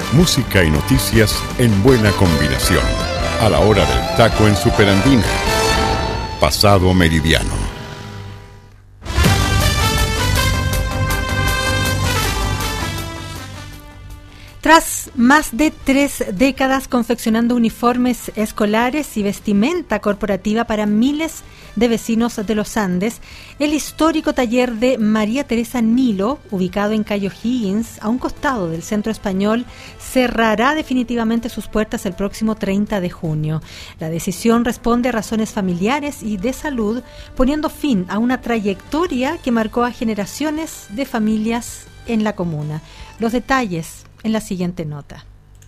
Música y noticias en buena combinación. A la hora del taco en Superandina. Pasado Meridiano. Tras más de 3 décadas confeccionando uniformes escolares y vestimenta corporativa para miles de vecinos de los Andes, el histórico taller de María Teresa Nilo, ubicado en Cayo Higgins, a un costado del Centro Español, cerrará definitivamente sus puertas el próximo 30 de junio. La decisión responde a razones familiares y de salud, poniendo fin a una trayectoria que marcó a generaciones de familias en la comuna. Los detalles en la siguiente nota.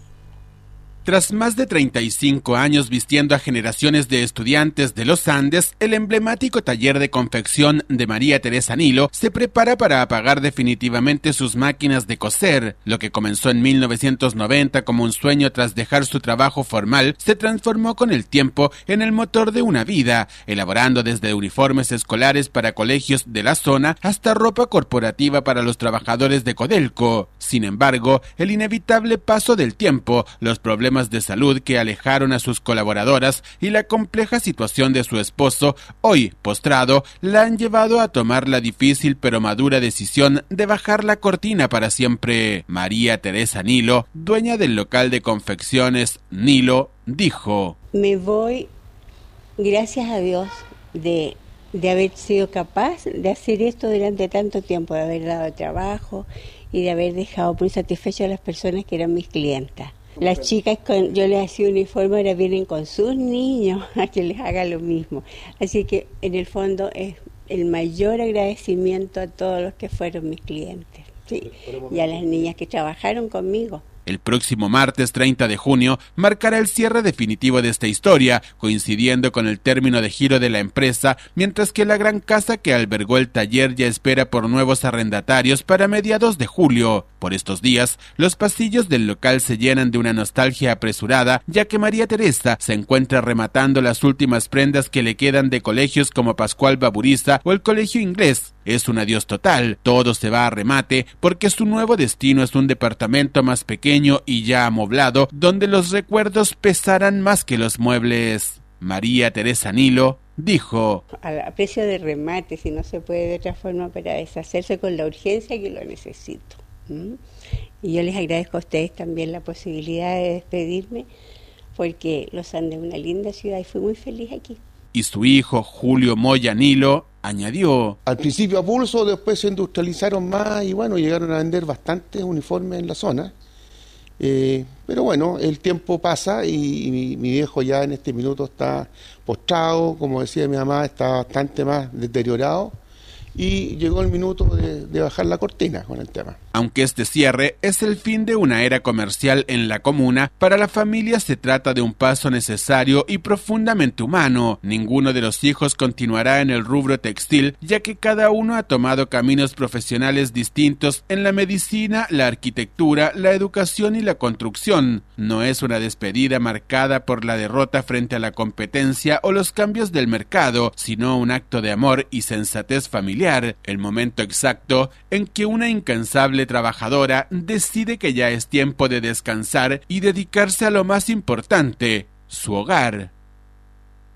Tras más de 35 años vistiendo a generaciones de estudiantes de los Andes, el emblemático taller de confección de María Teresa Nilo se prepara para apagar definitivamente sus máquinas de coser. Lo que comenzó en 1990 como un sueño tras dejar su trabajo formal, se transformó con el tiempo en el motor de una vida, elaborando desde uniformes escolares para colegios de la zona hasta ropa corporativa para los trabajadores de Codelco. Sin embargo, el inevitable paso del tiempo, los problemas de salud que alejaron a sus colaboradoras y la compleja situación de su esposo, hoy postrado, la han llevado a tomar la difícil pero madura decisión de bajar la cortina para siempre. María Teresa Nilo, dueña del local de confecciones Nilo, dijo: me voy, gracias a Dios, de haber sido capaz de hacer esto durante tanto tiempo, de haber dado trabajo y de haber dejado muy satisfechas a las personas que eran mis clientas. Las chicas, yo les hacía uniforme, ahora vienen con sus niños a que les haga lo mismo. Así que en el fondo es el mayor agradecimiento a todos los que fueron mis clientes, sí, y a las niñas que trabajaron conmigo. El próximo martes 30 de junio marcará el cierre definitivo de esta historia, coincidiendo con el término de giro de la empresa, mientras que la gran casa que albergó el taller ya espera por nuevos arrendatarios para mediados de julio. Por estos días, los pasillos del local se llenan de una nostalgia apresurada, ya que María Teresa se encuentra rematando las últimas prendas que le quedan de colegios como Pascual Baburiza o el Colegio Inglés. Es un adiós total, todo se va a remate, porque su nuevo destino es un departamento más pequeño y ya amoblado, donde los recuerdos pesarán más que los muebles. María Teresa Nilo dijo: a precio de remate, si no se puede de otra forma, para deshacerse con la urgencia que lo necesito. Y yo les agradezco a ustedes también la posibilidad de despedirme, porque Los Andes es una linda ciudad y fui muy feliz aquí. Y su hijo Julio Moya Nilo añadió: al principio a pulso, después se industrializaron más y bueno, llegaron a vender bastantes uniformes en la zona. Pero bueno, el tiempo pasa y mi viejo ya en este minuto está postrado, como decía mi mamá, está bastante más deteriorado. Y llegó el minuto de bajar la cortina con el tema. Aunque este cierre es el fin de una era comercial en la comuna, para la familia se trata de un paso necesario y profundamente humano. Ninguno de los hijos continuará en el rubro textil, ya que cada uno ha tomado caminos profesionales distintos en la medicina, la arquitectura, la educación y la construcción. No es una despedida marcada por la derrota frente a la competencia o los cambios del mercado, sino un acto de amor y sensatez familiar. El momento exacto en que una incansable trabajadora decide que ya es tiempo de descansar y dedicarse a lo más importante, su hogar.